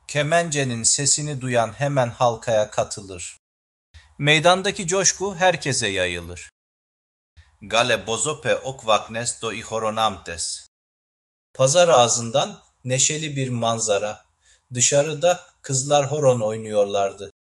Kemencenin sesini duyan hemen halkaya katılır. Meydandaki coşku herkese yayılır. Gale bozope okvaknes do ihoronamtes. Pazar ağzından neşeli bir manzara. Dışarıda kızlar horon oynuyorlardı.